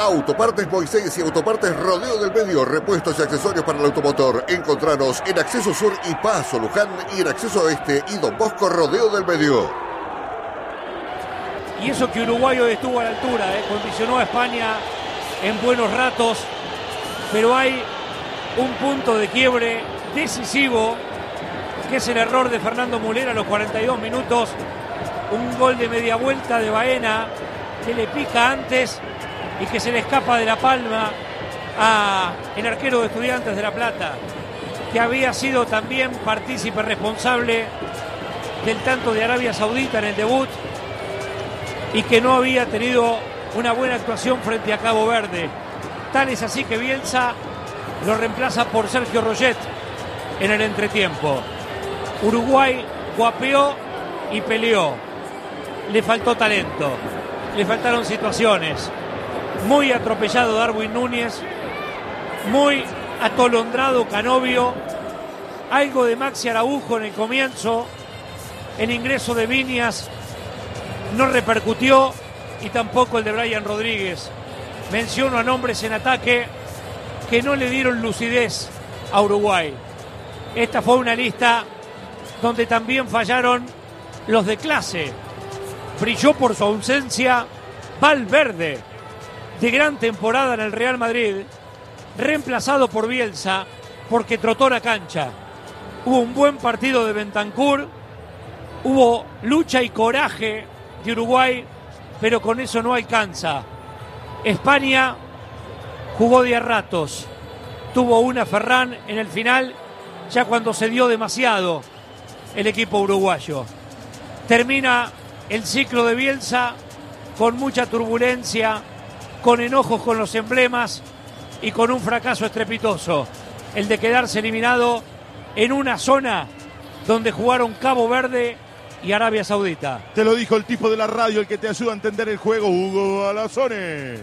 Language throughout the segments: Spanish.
Autopartes Moisés y Autopartes Rodeo del Medio, repuestos y accesorios para el automotor. Encontranos en Acceso Sur y Paso Luján y en Acceso Oeste y Don Bosco Rodeo del Medio. Y eso que Uruguay hoy estuvo a la altura, condicionó a España en buenos ratos, pero hay un punto de quiebre decisivo, que es el error de Fernando Muslera a los 42 minutos, un gol de media vuelta de Baena que le pica antes y que se le escapa de la palma a el arquero de Estudiantes de La Plata, que había sido también partícipe responsable del tanto de Arabia Saudita en el debut y que no había tenido una buena actuación frente a Cabo Verde. Tal es así que Bielsa lo reemplaza por Sergio Roget en el entretiempo. Uruguay guapeó y peleó. Le faltó talento, le faltaron situaciones. Muy atropellado Darwin Núñez, muy atolondrado Canovio, algo de Maxi Araujo en el comienzo, el ingreso de Viñas no repercutió y tampoco el de Brian Rodríguez. Menciono a nombres en ataque que no le dieron lucidez a Uruguay. Esta fue una lista donde también fallaron los de clase. Brilló por su ausencia Valverde, de gran temporada en el Real Madrid, reemplazado por Bielsa porque trotó la cancha. Hubo un buen partido de Bentancur, hubo lucha y coraje de Uruguay, pero con eso no alcanza. España jugó de a ratos, tuvo una Ferran en el final, ya cuando se dio demasiado el equipo uruguayo. Termina el ciclo de Bielsa con mucha turbulencia, con enojos con los emblemas y con un fracaso estrepitoso, el de quedarse eliminado en una zona donde jugaron Cabo Verde y Arabia Saudita. Te lo dijo el tipo de la radio, el que te ayuda a entender el juego, Hugo Alazone.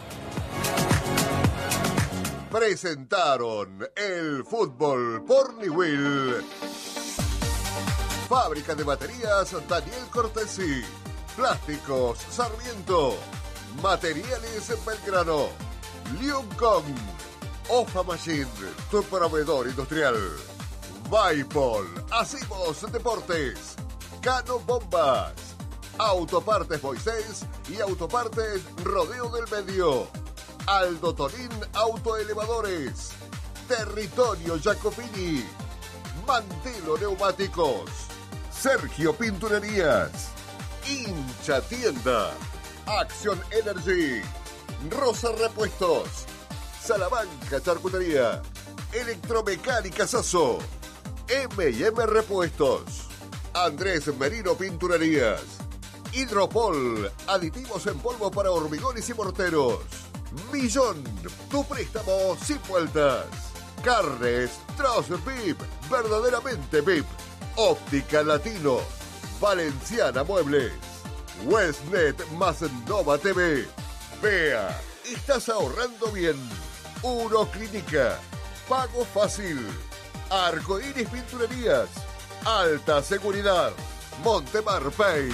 Presentaron el fútbol por Niwil. Fábrica de baterías Daniel Cortesi. Plásticos Sarmiento. Materiales Belgrano. Liuncon. Ofa Machine, tu proveedor industrial. Vaipol. Hacemos deportes. Cano Bombas. Autopartes Moisés y Autopartes Rodeo del Medio. Aldo Torín Autoelevadores. Territorio Jacopini. Mantelo Neumáticos. Sergio Pinturerías. Hincha Tienda. Acción Energy. Rosa Repuestos. Salamanca Charcutería. Electromecánica Sasso. M&M Repuestos. Andrés Merino Pinturerías. Hidropol. Aditivos en polvo para hormigones y morteros. Millón. Tu préstamo sin vueltas. Carnes Troz VIP. Verdaderamente VIP. Óptica Latino. Valenciana Muebles. Westnet más Nova TV. Vea, estás ahorrando bien. Uroclínica. Pago fácil. Arcoíris Pinturerías. Alta seguridad. Montemar Pay.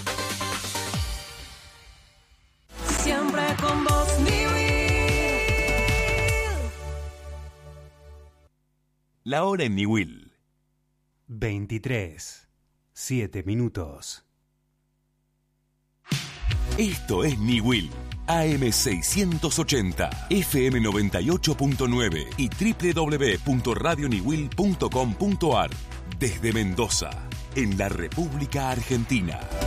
Siempre con vos, Niwil. La hora en Niwil. 23:07. Esto es Niwil. AM680, FM 98.9 y www.radioniwil.com.ar. Desde Mendoza, en la República Argentina.